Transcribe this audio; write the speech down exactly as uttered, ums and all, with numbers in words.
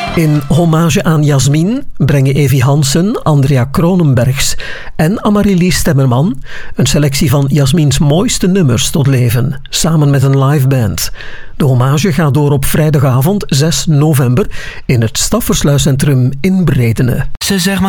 In hommage aan Jasmin brengen Evi Hansen, Andrea Kronenbergs en Amarylie Stemmerman een selectie van Jasmins mooiste nummers tot leven, samen met een liveband. De hommage gaat door op vrijdagavond zes november in het Staffersluiscentrum in Bredene. Ze zegt maar